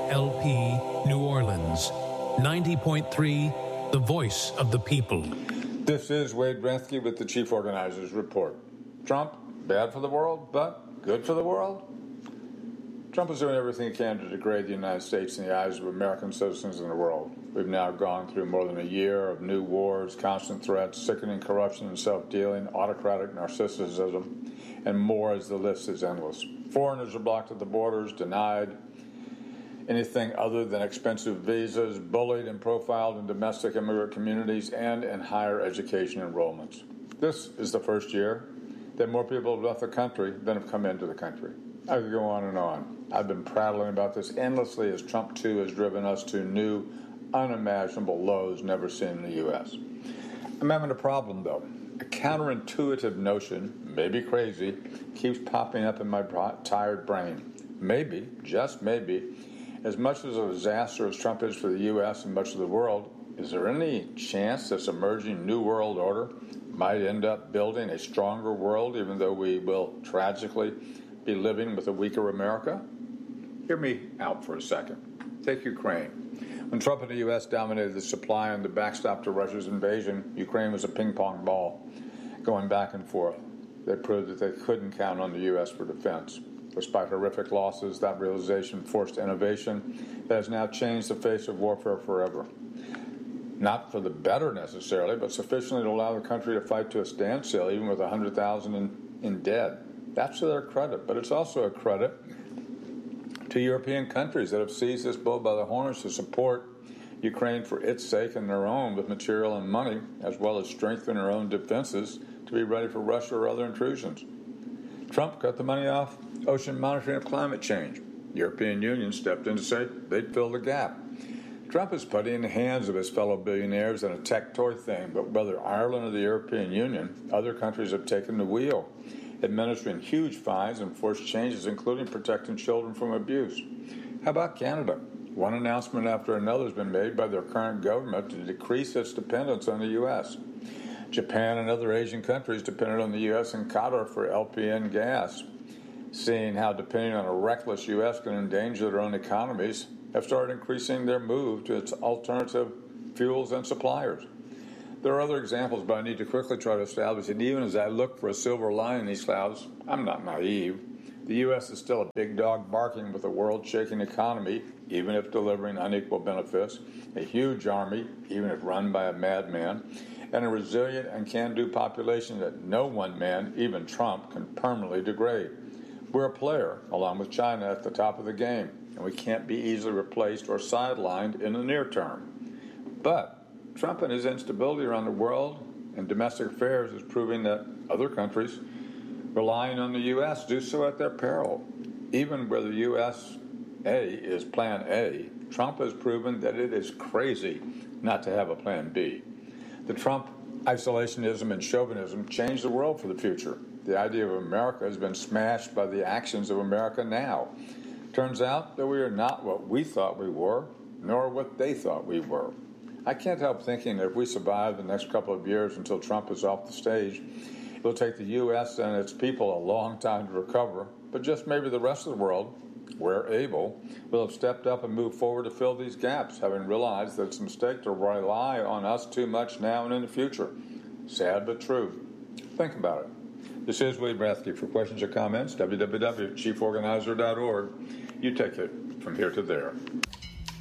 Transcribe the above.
WKLP New Orleans, 90.3, the voice of the people. This is Wade Brenthke with the Chief Organizers Report. Trump, bad for the world, but good for the world? Trump is doing everything he can to degrade the United States in the eyes of American citizens in the world. We've now gone through more than a year of new wars, constant threats, sickening corruption and self-dealing, autocratic narcissism, and more as the list is endless. Foreigners are blocked at the borders, denied anything other than expensive visas, bullied and profiled in domestic immigrant communities, and in higher education enrollments. This is the first year that more people have left the country than have come into the country. I could go on and on. I've been prattling about this endlessly as Trump, too, has driven us to new, unimaginable lows never seen in the U.S. I'm having a problem, though. A counterintuitive notion, maybe crazy, keeps popping up in my tired brain. Maybe, just maybe, as much as a disaster as Trump is for the U.S. and much of the world, is there any chance this emerging New World Order might end up building a stronger world, even though we will tragically be living with a weaker America? Hear me out for a second. Take Ukraine. When Trump and the U.S. dominated the supply and the backstop to Russia's invasion, Ukraine was a ping-pong ball going back and forth. They proved that they couldn't count on the U.S. for defense. Despite horrific losses, that realization forced innovation that has now changed the face of warfare forever. Not for the better necessarily, but sufficiently to allow the country to fight to a standstill, even with 100,000 in dead. That's to their credit, but it's also a credit to European countries that have seized this bull by the horns to support Ukraine for its sake and their own with material and money, as well as strengthen their own defenses to be ready for Russia or other intrusions. Trump cut the money off ocean monitoring of climate change. The European Union stepped in to say they'd fill the gap. Trump is putting in the hands of his fellow billionaires in a tech toy thing, but whether Ireland or the European Union, other countries have taken the wheel, administering huge fines and forced changes, including protecting children from abuse. How about Canada? One announcement after another has been made by their current government to decrease its dependence on the U.S. Japan and other Asian countries depended on the U.S. and Qatar for LPN gas, seeing how depending on a reckless U.S. can endanger their own economies, have started increasing their move to its alternative fuels and suppliers. There are other examples, but I need to quickly try to establish that even as I look for a silver line in these clouds, I'm not naive. The U.S. is still a big dog barking with a world-shaking economy, even if delivering unequal benefits, a huge army, even if run by a madman, and a resilient and can-do population that no one man, even Trump, can permanently degrade. We're a player, along with China, at the top of the game, and we can't be easily replaced or sidelined in the near term. But Trump and his instability around the world and domestic affairs is proving that other countries relying on the U.S. do so at their peril. Even where the U.S. is plan A, Trump has proven that it is crazy not to have a plan B. The Trump isolationism and chauvinism changed the world for the future. The idea of America has been smashed by the actions of America now. Turns out that we are not what we thought we were, nor what they thought we were. I can't help thinking that if we survive the next couple of years until Trump is off the stage, it will take the U.S. and its people a long time to recover, but just maybe the rest of the world, where able, will have stepped up and moved forward to fill these gaps, having realized that it's a mistake to rely on us too much now and in the future. Sad but true. Think about it. This is Wade Brenthke. For questions or comments, www.chieforganizer.org. You take it from here to there.